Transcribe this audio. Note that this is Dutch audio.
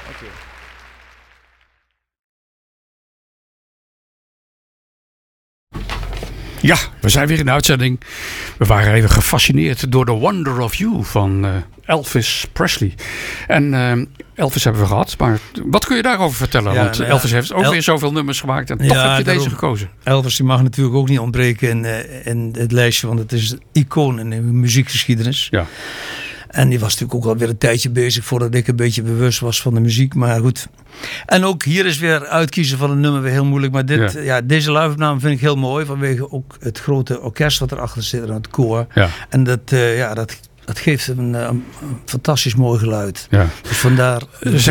Oké. Ja, we zijn weer in de uitzending. We waren even gefascineerd door The Wonder of You van Elvis Presley. En Elvis hebben we gehad, maar wat kun je daarover vertellen? Want Elvis heeft ook weer zoveel nummers gemaakt en toch heb je deze gekozen. Elvis die mag natuurlijk ook niet ontbreken in het lijstje, want het is een icoon in de muziekgeschiedenis. Ja. En die was natuurlijk ook alweer een tijdje bezig voordat ik een beetje bewust was van de muziek. Maar goed. En ook hier is weer uitkiezen van een nummer weer heel moeilijk. Maar deze live-opname vind ik heel mooi. Vanwege ook het grote orkest wat erachter zit en het koor. Ja. En dat geeft een fantastisch mooi geluid. Ja. Dus vandaar. Er is